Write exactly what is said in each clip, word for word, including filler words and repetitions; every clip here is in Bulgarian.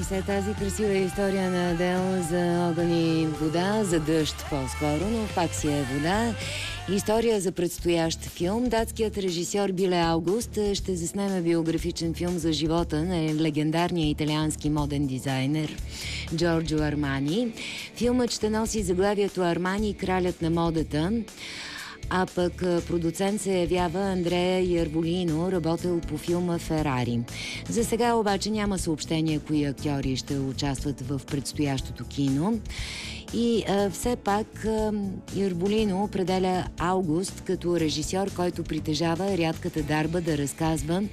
И след тази красива история на Адел за огън и вода, за дъжд по-скоро, но пак си е вода. История за предстоящ филм. Датският режисьор Биле Аугуст ще заснеме биографичен филм за живота на легендарния италиански моден дизайнер Джорджо Армани. Филмът ще носи заглавието Армани, кралят на модата. А пък продуцент се явява Андреа Ярволино, работил по филма Ферари. За сега обаче няма съобщение кои актьори ще участват в предстоящото кино. И а, все пак а, Ярволино определя Аугуст като режисьор, който притежава рядката дарба да разказва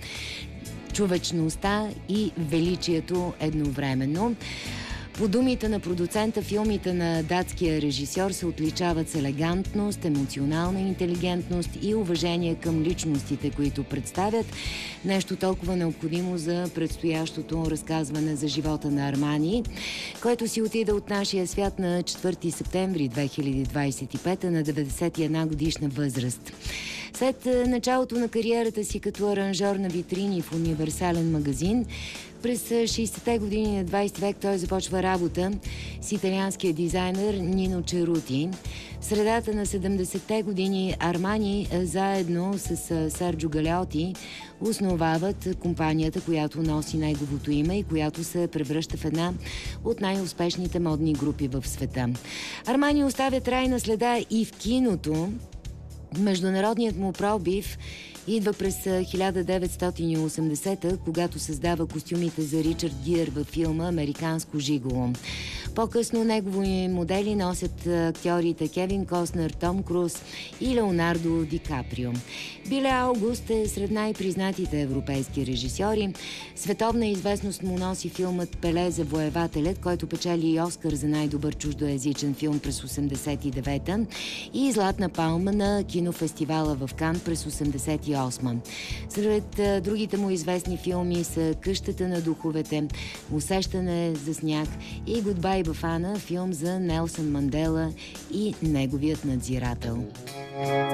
човечността и величието едновременно. По думите на продуцента, филмите на датския режисьор се отличават с елегантност, емоционална интелигентност и уважение към личностите, които представят. Нещо толкова необходимо за предстоящото разказване за живота на Армани, който си отида от нашия свят на четвърти септември две хиляди двадесет и пета на деветдесет и една годишна възраст. След началото на кариерата си като аранжор на витрини в универсален магазин, през шейсетте години на двадесети век той започва работа с италианския дизайнер Нино Черути. В средата на седемдесетте години Армани заедно с Серджо Галеоти основават компанията, която носи неговото име и която се превръща в една от най-успешните модни групи в света. Армани оставя трайна следа и в киното. Международният му пробив идва през хиляда деветстотин и осемдесета, когато създава костюмите за Ричард Гир във филма «Американско жиголо». По-късно негови модели носят актьорите Кевин Костнер, Том Круз и Леонардо Ди Каприо. Биле Аугуст е сред най-признатите европейски режисьори. Световна известност му носи филмът «Пеле завоевателят», който печели и Оскар за най-добър чуждоезичен филм през осемдесет и девета и Златна палма на кинофестивала в Кан през осемдесет и осма. Сред другите му известни филми са «Къщата на духовете», «Усещане за сняг» и «Гудбай Бафана», филм за Нелсън Мандела и неговият надзирател.